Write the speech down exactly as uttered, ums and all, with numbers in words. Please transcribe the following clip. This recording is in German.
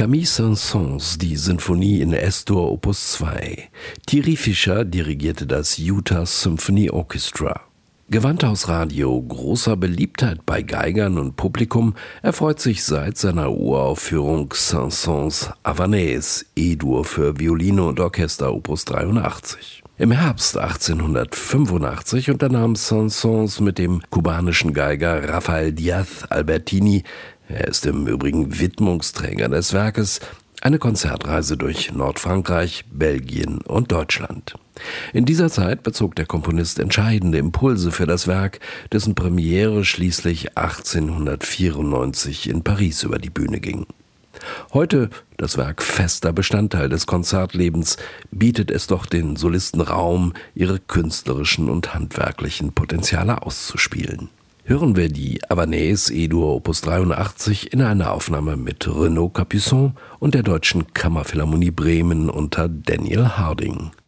Camille Saint-Saëns, die Sinfonie in S-Dur Opus zwei. Thierry Fischer dirigierte das Utah Symphony Orchestra. Gewandhaus Radio, großer Beliebtheit bei Geigern und Publikum, erfreut sich seit seiner Uraufführung Saint-Saëns Havanaise, E-Dur für Violine und Orchester Opus dreiundachtzig. Im Herbst achtzehnhundertfünfundachtzig unternahm Saint-Saëns mit dem kubanischen Geiger Rafael Díaz Albertini, er ist im Übrigen Widmungsträger des Werkes, eine Konzertreise durch Nordfrankreich, Belgien und Deutschland. In dieser Zeit bezog der Komponist entscheidende Impulse für das Werk, dessen Premiere schließlich achtzehnhundertvierundneunzig in Paris über die Bühne ging. Heute, das Werk fester Bestandteil des Konzertlebens, bietet es doch den Solisten Raum, ihre künstlerischen und handwerklichen Potenziale auszuspielen. Hören wir die Havanaise E-Dur Opus dreiundachtzig in einer Aufnahme mit Renaud Capuçon und der Deutschen Kammerphilharmonie Bremen unter Daniel Harding.